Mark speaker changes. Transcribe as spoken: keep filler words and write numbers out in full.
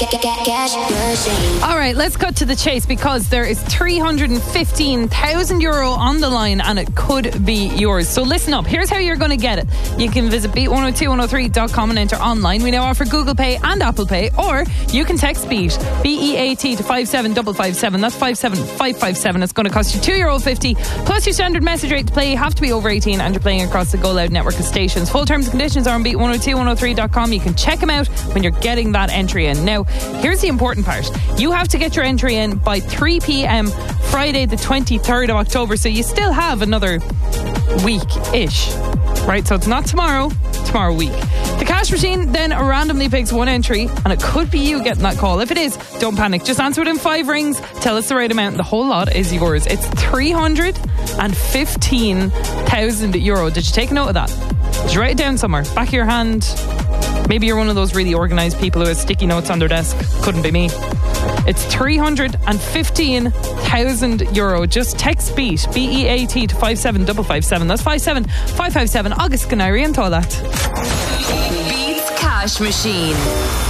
Speaker 1: All right, let's cut to the chase because there is three hundred fifteen thousand euro on the line and it could be yours. So listen up. Here's how you're going to get it. You can visit beat one oh two one oh three dot com and enter online. We now offer Google Pay and Apple Pay, or you can text BEAT, B E A T, to five seven five five seven. That's five seven five five seven. It's going to cost you two euro fifty plus your standard message rate to play. You have to be over eighteen and you're playing across the Go Loud network of stations. Full terms and conditions are on beat one oh two one oh three dot com. You can check them out when you're getting that entry in. Now, here's the important part. You have to get your entry in by three p.m. Friday the twenty-third of October, so you still have another week-ish, right? So it's not tomorrow, tomorrow week. The cash machine then randomly picks one entry and it could be you getting that call. If it is, don't panic. Just answer within five rings, tell us the right amount, and the whole lot is yours. It's three hundred fifteen thousand euro. Did you take a note of that? Did you write it down somewhere? Back of your hand? Maybe you're one of those really organised people who has sticky notes on their desk. Couldn't be me. It's three hundred fifteen thousand euro. Just text BEAT, B E A T, to five seven five five seven. That's five seven five five seven. August Canary and Toilet.
Speaker 2: Beats Cash Machine.